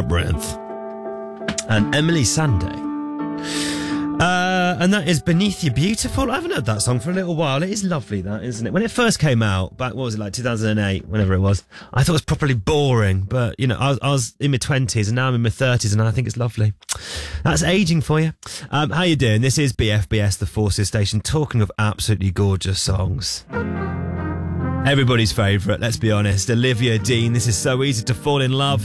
Labyrinth. And Emily Sandé. And that is Beneath You Beautiful. I haven't heard that song for a little while. It is lovely, that, isn't it? When it first came out, back, what was it, like 2008, whenever it was, I thought it was properly boring. But, you know, I was in my 20s and now I'm in my 30s and I think it's lovely. That's aging for you. How you doing? This is BFBS, the Forces Station, talking of absolutely gorgeous songs. Everybody's favourite, let's be honest. Olivia Dean, This Is So Easy to Fall in Love.